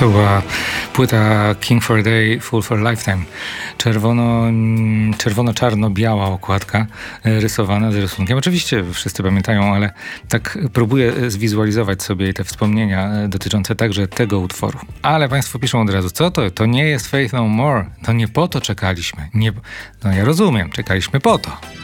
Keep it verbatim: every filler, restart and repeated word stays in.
To była płyta King for a Day, Fool for a Lifetime. Czerwono, czerwono-czarno-biała okładka rysowana z rysunkiem. Oczywiście wszyscy pamiętają, ale tak próbuję zwizualizować sobie te wspomnienia dotyczące także tego utworu. Ale państwo piszą od razu, co to? To nie jest Faith No More. To nie po to czekaliśmy. Nie, no ja rozumiem, czekaliśmy po to.